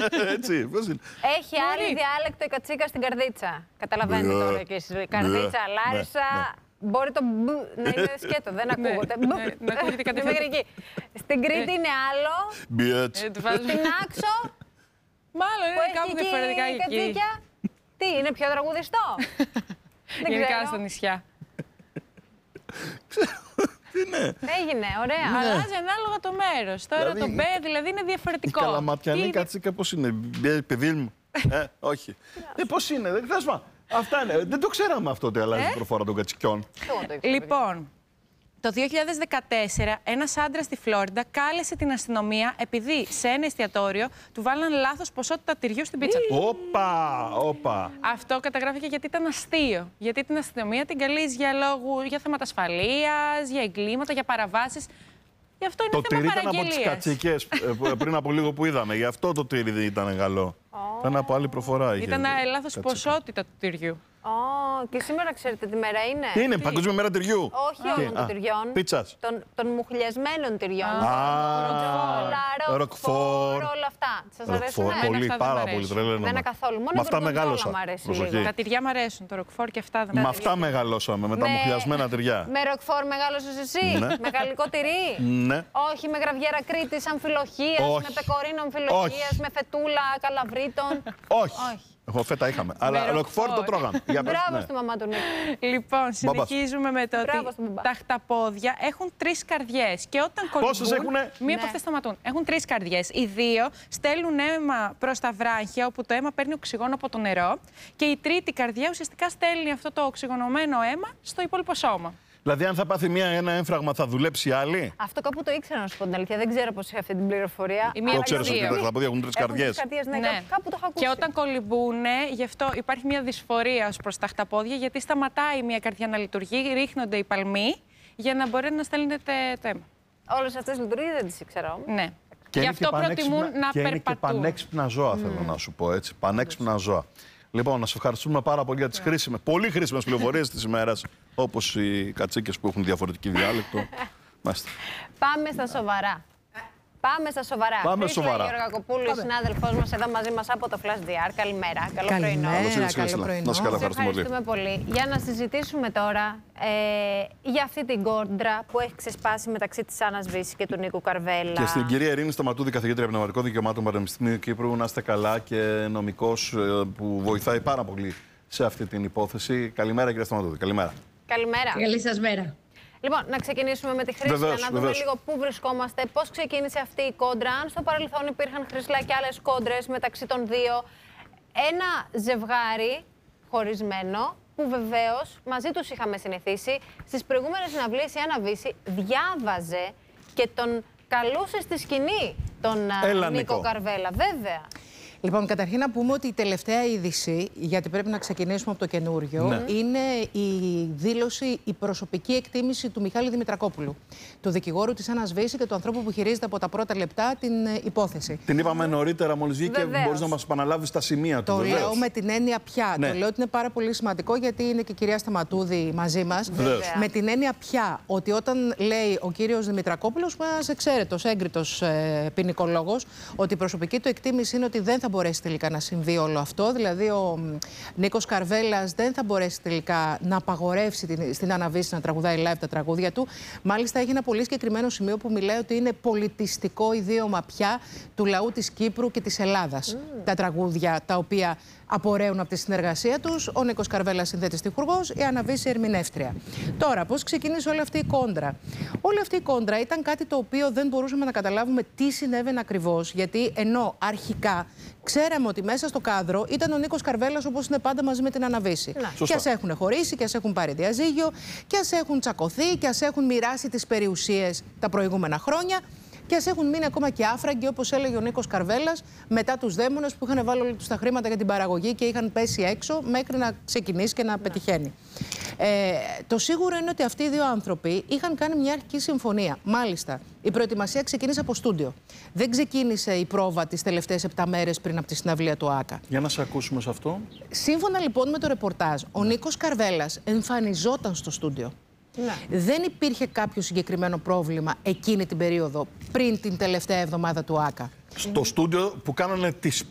Έτσι, πώς είναι. Έχει άλλη διάλεκτο η κατσίκα στην Καρδίτσα. Καταλαβαίνετε τώρα και εσείς. Καρδίτσα, Λάρισα. Μπορεί το μπ να είναι σκέτο, δεν ακούγονται. Να ακούγεται κάτι τέτοιο. Στην Κρήτη είναι άλλο. Στην Άξο. Μάλλον είναι κάπου διαφορετικά εκεί. Τι, είναι πιο τραγουδιστό. Γενικά στα νησιά. Έγινε, ωραία. Αλλάζει ανάλογα το μέρος. Τώρα το μπε δηλαδή είναι διαφορετικό. Η καλαματιανή κατσίκα πώς είναι, παιδί μου. Όχι. Πώς είναι, δεν ξέρω. Αυτά είναι. Δεν το ξέραμε αυτό ότι αλλάζει η προφορά των κατσικιών. Λοιπόν, το 2014 ένας άντρας στη Φλόριντα κάλεσε την αστυνομία επειδή σε ένα εστιατόριο του βάλαν λάθος ποσότητα τυριού στην πίτσα του. Όπα. Αυτό καταγράφηκε γιατί ήταν αστείο. Γιατί την αστυνομία την καλείς για θέματα ασφαλείας, για εγκλήματα, για παραβάσεις. Γι' αυτό είναι θέμα παραγγελίας. Το τυρί ήταν από τις κατσικές πριν από λίγο που είδαμε. Γι' αυτό το τυρί δεν ήταν καλό. Ήταν από άλλη προφορά. Ήταν λάθος ποσότητα του τυριού. Και σήμερα ξέρετε τι μέρα είναι. Τι είναι, Παγκόσμια Μέρα Τυριού. Όχι όλων των τυριών. Πίτσας. Των μουχλιασμένων τυριών. Ροκφόρ. Όλα αυτά. Σας αρέσουν? Πάρα πολύ τρελαίνομαι. Δεν είναι καθόλου. Μόνο με αυτά μεγαλώσα. Τα τυριά μ' αρέσουν. Το ροκφόρ και αυτά δεν με αυτά μεγαλώσαμε, με τα μουχλιασμένα τυριά. Με ροκφόρ μεγάλωσες εσύ? Με γαλλικό τυρί? Ναι. Όχι με γραβιέρα Κρήτης αμφιλοχίας, με πεκορίνο αμφιλοχίας, με φετούλα καλαβρίτων? Όχι. Εγώ φέτα είχαμε. Αλλά ροκφόρ το τρώγαμε. Μπράβο στη μαμά του Νίκου. Λοιπόν, συνεχίζουμε με το ότι τα χταπόδια έχουν 3 καρδιές. Και όταν κολυμπούν, μία από αυτές σταματούν. Έχουν 3 καρδιές. Οι 2 στέλνουν αίμα προς τα βράχια, όπου το αίμα παίρνει οξυγόνο από το νερό. Και η τρίτη καρδιά ουσιαστικά στέλνει αυτό το οξυγονωμένο αίμα στο υπόλοιπο σώμα. Δηλαδή, αν θα πάθει ένα έμφραγμα, θα δουλέψει η άλλη. Αυτό κάπου το ήξερα, να σου πω την αλήθεια. Δεν ξέρω πώς είχε αυτή την πληροφορία. Το ξέρω ότι τα χταπόδια έχουν 3 καρδιές. Ναι. Κάπου το έχω ακούσει. Και όταν κολυμπούνε, γι' αυτό υπάρχει μια δυσφορία ως προς τα χταπόδια, γιατί σταματάει μια καρδιά να λειτουργεί, ρίχνονται οι παλμοί για να μπορεί να στέλνετε το αίμα. Όλες αυτές τις λειτουργίες δεν τις ήξερα. Ναι. Γι' αυτό προτιμούν να περπατούν. Είναι και πανέξυπνα ζώα, θέλω να σου πω έτσι. Πανέξυπνα ζώα. Λοιπόν, να σας ευχαριστούμε πάρα πολύ για τις πολύ χρήσιμες πληροφορίες της ημέρας, όπως οι κατσίκες που έχουν διαφορετική διάλεκτο. Πάμε στα σοβαρά. Πάμε σοβαρά. Γεωργακοπούλου, συνάδελφός μας εδώ μαζί μας από το Flash DR. Καλημέρα. Καλό πρωινό. Καλό πρωινό. Να σας ευχαριστούμε πολύ. Για να συζητήσουμε τώρα για αυτή την κόντρα που έχει ξεσπάσει μεταξύ της Άννας Βύση και του Νίκου Καρβέλα. Και στην κυρία Ειρήνη Σταματούδη, καθηγήτρια πνευματικών δικαιωμάτων Πανεπιστημίου Κύπρου, να είστε καλά, και νομικός που βοηθάει πάρα πολύ σε αυτή την υπόθεση. Καλημέρα, κυρία Σταματούδη. Καλημέρα. Καλή σας μέρα. Λοιπόν, να ξεκινήσουμε με τη Χρύσλα, να δούμε λίγο πού βρισκόμαστε, πώς ξεκίνησε αυτή η κόντρα, αν στο παρελθόν υπήρχαν, Χρύσλα, και άλλες κόντρες μεταξύ των δύο. Ένα ζευγάρι χωρισμένο, που βεβαίως μαζί τους είχαμε συνηθίσει. Στις προηγούμενες συναυλίες η Άννα Βύση διάβαζε και τον καλούσε στη σκηνή τον Νίκο Καρβέλα, βέβαια. Λοιπόν, καταρχήν να πούμε ότι η τελευταία είδηση, γιατί πρέπει να ξεκινήσουμε από το καινούριο, είναι η δήλωση, η προσωπική εκτίμηση του Μιχάλη Δημητρακόπουλου, του δικηγόρου της Άννας Βύση και του ανθρώπου που χειρίζεται από τα πρώτα λεπτά την υπόθεση. Την είπαμε νωρίτερα, μόλις βγήκε, μπορείς να μας επαναλάβεις τα σημεία του. Το λέω με την έννοια πια. Το λέω ότι είναι πάρα πολύ σημαντικό, γιατί είναι και η κυρία Σταματούδη μαζί μας. Με την έννοια πια ότι όταν λέει ο κύριος Δημητρακόπουλος, ένας εξαίρετος, έγκριτος ποινικολόγος, ότι η προσωπική του εκτίμηση είναι ότι δεν θα μπορέσει τελικά να συμβεί όλο αυτό. Δηλαδή, ο Νίκος Καρβέλας δεν θα μπορέσει τελικά να απαγορεύσει στην Άννα Βύση να τραγουδάει live τα τραγούδια του. Μάλιστα, έχει ένα πολύ συγκεκριμένο σημείο που μιλάει ότι είναι πολιτιστικό ιδίωμα πια του λαού της Κύπρου και της Ελλάδας. Τα τραγούδια τα οποία απορρέουν από τη συνεργασία τους. Ο Νίκος Καρβέλας συνθέτης τυχουργός, η Άννα Βύση ερμηνεύτρια. Τώρα, πώς ξεκίνησε όλη αυτή η κόντρα? Όλη αυτή η κόντρα ήταν κάτι το οποίο δεν μπορούσαμε να καταλάβουμε τι συνέβαινε ακριβώς, γιατί ενώ αρχικά ξέραμε ότι μέσα στο κάδρο ήταν ο Νίκος Καρβέλας, όπως είναι πάντα, μαζί με την Άννα Βύση. Και ας έχουν χωρίσει, και ας έχουν πάρει διαζύγιο, και ας έχουν τσακωθεί, και ας έχουν μοιράσει τις περιουσίες τα προηγούμενα χρόνια, και ας έχουν μείνει ακόμα και άφραγγοι, όπως έλεγε ο Νίκος Καρβέλας, μετά τους δαίμονες που είχαν βάλει όλοι τους τα χρήματα για την παραγωγή και είχαν πέσει έξω μέχρι να ξεκινήσει και να πετυχαίνει. Το σίγουρο είναι ότι αυτοί οι δύο άνθρωποι είχαν κάνει μια αρχική συμφωνία. Μάλιστα, η προετοιμασία ξεκίνησε από στούντιο. Δεν ξεκίνησε η πρόβα τις τελευταίες 7 μέρες πριν από τη συναυλία του ΆΚΑ. Για να σε ακούσουμε σε αυτό. Σύμφωνα λοιπόν με το ρεπορτάζ, ο Νίκος Καρβέλας εμφανιζόταν στο στούντιο. Δεν υπήρχε κάποιο συγκεκριμένο πρόβλημα εκείνη την περίοδο, πριν την τελευταία εβδομάδα του ΆΚΑ. Στο στούντιο που κάνανε τις